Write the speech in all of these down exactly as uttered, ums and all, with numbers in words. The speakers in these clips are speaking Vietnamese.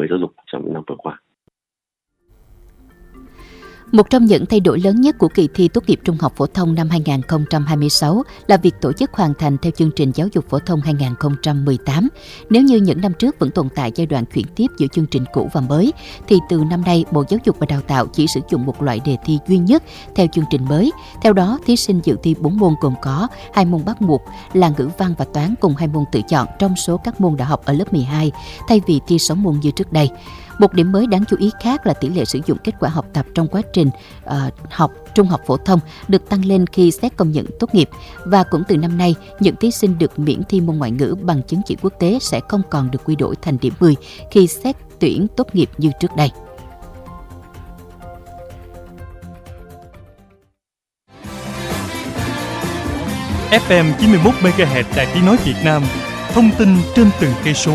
mới giáo dục trong những năm vừa qua. Một trong những thay đổi lớn nhất của kỳ thi tốt nghiệp trung học phổ thông năm hai không hai sáu là việc tổ chức hoàn thành theo chương trình giáo dục phổ thông hai không một tám. Nếu như những năm trước vẫn tồn tại giai đoạn chuyển tiếp giữa chương trình cũ và mới, thì từ năm nay Bộ Giáo dục và Đào tạo chỉ sử dụng một loại đề thi duy nhất theo chương trình mới. Theo đó, thí sinh dự thi bốn môn gồm có hai môn bắt buộc là ngữ văn và toán cùng hai môn tự chọn trong số các môn đã học ở lớp mười hai, thay vì thi sáu môn như trước đây. Một điểm mới đáng chú ý khác là tỷ lệ sử dụng kết quả học tập trong quá trình uh, học trung học phổ thông được tăng lên khi xét công nhận tốt nghiệp. Và cũng từ năm nay, những thí sinh được miễn thi môn ngoại ngữ bằng chứng chỉ quốc tế sẽ không còn được quy đổi thành điểm mười khi xét tuyển tốt nghiệp như trước đây. ép em chín mươi mốt mê ga héc Đài Tiếng nói Việt Nam, thông tin trên từng cây số.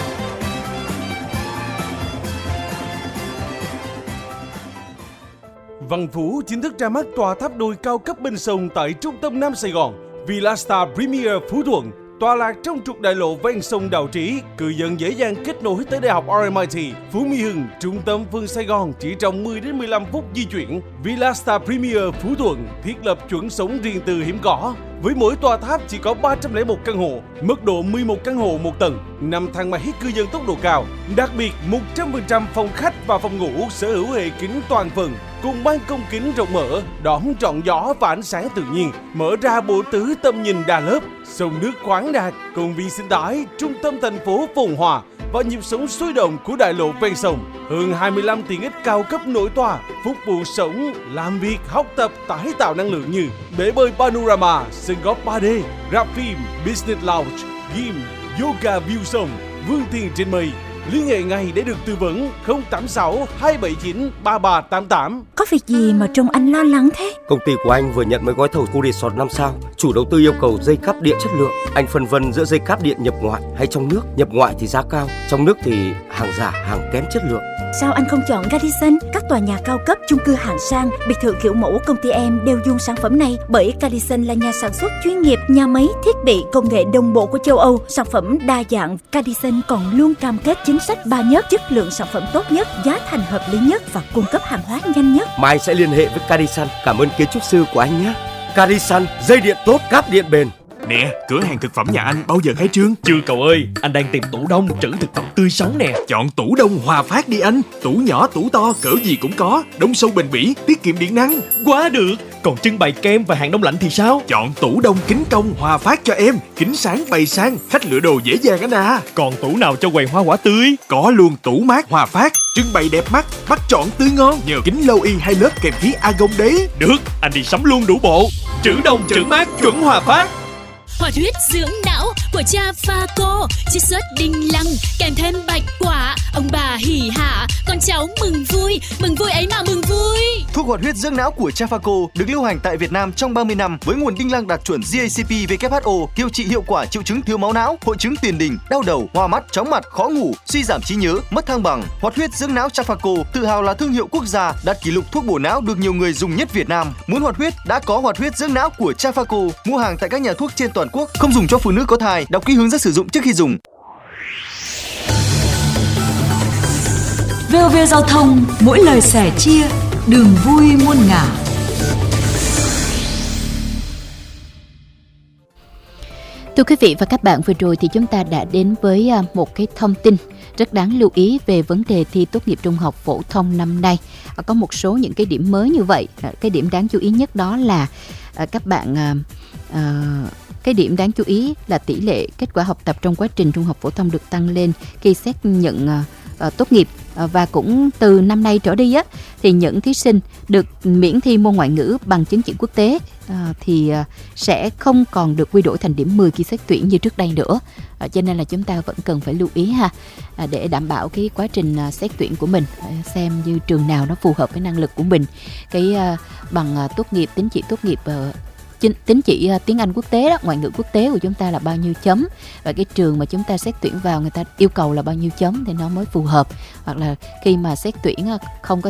Văn Phú chính thức ra mắt tòa tháp đôi cao cấp bên sông tại trung tâm Nam Sài Gòn. Villa Star Premier Phú Thuận, tọa lạc trong trục đại lộ ven sông Đào Trí, cư dân dễ dàng kết nối tới Đại học rờ em i tê, Phú Mỹ Hưng, trung tâm phương Sài Gòn chỉ trong mười đến mười lăm phút di chuyển. Villa Star Premier Phú Thuận thiết lập chuẩn sống riêng tư hiếm có. Với mỗi tòa tháp chỉ có ba trăm lẻ một căn hộ, mức độ mười một căn hộ một tầng, năm thang máy cư dân tốc độ cao. Đặc biệt, một trăm phần trăm phòng khách và phòng ngủ sở hữu hệ kính toàn phần, cùng ban công kính rộng mở, đón trọn gió và ánh sáng tự nhiên, mở ra bộ tứ tầm nhìn đa lớp, sông nước khoáng đạt, công viên sinh thái, trung tâm thành phố phồn hoa và nhịp sống sôi động của đại lộ ven sông. Hơn hai mươi lăm tiện ích cao cấp nội tòa, phục vụ sống, làm việc, học tập, tái tạo năng lượng như bể bơi panorama, sân golf ba D, rạp phim, business lounge, gym, yoga view sông, vươn tiền trên mây. Liên hệ ngay để được tư vấn không tám sáu hai bảy chín ba ba tám tám. Có việc gì mà trông anh lo lắng thế? Công ty của anh vừa nhận mấy gói thầu khu resort năm sao. Chủ đầu tư yêu cầu dây cáp điện chất lượng. Anh phân vân giữa dây cáp điện nhập ngoại hay trong nước. Nhập ngoại thì giá cao, trong nước thì hàng giả, hàng kém chất lượng. Sao anh không chọn Radisson? Các tòa nhà cao cấp, chung cư hạng sang, biệt thự kiểu mẫu công ty em đều dùng sản phẩm này, bởi Radisson là nhà sản xuất chuyên nghiệp, nhà máy, thiết bị, công nghệ đồng bộ của châu Âu, sản phẩm đa dạng. Radisson còn luôn cam kết chính sách ba nhất, chất lượng sản phẩm tốt nhất, giá thành hợp lý nhất và cung cấp hàng hóa nhanh nhất. Mai sẽ liên hệ với Radisson. Cảm ơn kiến trúc sư của anh nhé. Radisson, dây điện tốt, cáp điện bền. Nè, cửa hàng thực phẩm nhà anh bao giờ khai trương? Chưa cậu ơi, anh đang tìm tủ đông trữ thực phẩm tươi sống nè. Chọn tủ đông Hòa Phát đi anh. Tủ nhỏ, tủ to, cỡ gì cũng có. Đông sâu bền bỉ, tiết kiệm điện năng. Quá được. Còn trưng bày kem và hàng đông lạnh thì sao? Chọn tủ đông kính công Hòa Phát cho em. Kính sáng bày sang, khách lựa đồ dễ dàng anh à. Còn tủ nào cho quầy hoa quả tươi? Có luôn tủ mát Hòa Phát. Trưng bày đẹp mắt, bắt chọn tươi ngon. Nhờ kính lâu y hai lớp kèm khí argon đấy. Được, anh đi sắm luôn đủ bộ. Trữ đông trữ mát chuẩn Hòa Phát. Hoạt huyết dưỡng não của cha pha cô, chiết xuất đinh lăng kèm thêm bạch quả, ông bà hỉ hả, con cháu mừng vui, mừng vui ấy mà mừng vui. Thuốc hoạt huyết dưỡng não của Chafaco được lưu hành tại Việt Nam trong ba mươi năm với nguồn đinh lăng đạt chuẩn giê a xê pê W H O, điều trị hiệu quả triệu chứng thiếu máu não, hội chứng tiền đình, đau đầu, hoa mắt, chóng mặt, khó ngủ, suy giảm trí nhớ, mất thăng bằng. Hoạt huyết dưỡng não Chafaco tự hào là thương hiệu quốc gia, đạt kỷ lục thuốc bổ não được nhiều người dùng nhất Việt Nam. Muốn hoạt huyết đã có hoạt huyết dưỡng não của Chafaco, mua hàng tại các nhà thuốc trên toàn quốc, không dùng cho phụ nữ có thai, đọc kỹ hướng dẫn sử dụng trước khi dùng. vê o vê Giao thông, mỗi lời sẻ chia, đường vui muôn ngả. Thưa quý vị và các bạn, vừa rồi thì chúng ta đã đến với một cái thông tin rất đáng lưu ý về vấn đề thi tốt nghiệp trung học phổ thông năm nay. Có một số những cái điểm mới như vậy. Cái điểm đáng chú ý nhất đó là các bạn... Uh, Cái điểm đáng chú ý là tỷ lệ kết quả học tập trong quá trình trung học phổ thông được tăng lên khi xét nhận uh, uh, tốt nghiệp. Uh, và cũng từ năm nay trở đi á, thì những thí sinh được miễn thi môn ngoại ngữ bằng chứng chỉ quốc tế uh, thì uh, sẽ không còn được quy đổi thành điểm mười khi xét tuyển như trước đây nữa. Uh, cho nên là chúng ta vẫn cần phải lưu ý ha, uh, để đảm bảo cái quá trình uh, xét tuyển của mình, uh, xem như trường nào nó phù hợp với năng lực của mình. Cái uh, bằng uh, tốt nghiệp, tín chỉ tốt nghiệp uh, tín chỉ uh, tiếng Anh quốc tế đó, ngoại ngữ quốc tế của chúng ta là bao nhiêu chấm, và cái trường mà chúng ta xét tuyển vào người ta yêu cầu là bao nhiêu chấm thì nó mới phù hợp. Hoặc là khi mà xét tuyển uh, không có